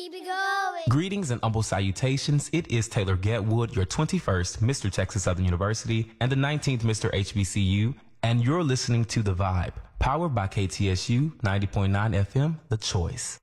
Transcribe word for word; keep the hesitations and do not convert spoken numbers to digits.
Keep it going. Greetings and humble salutations. It is Taylor Getwood, your twenty-first Mister Texas Southern University and the nineteenth Mister H B C U, and you're listening to The Vibe, powered by K T S U ninety point nine F M, The Choice.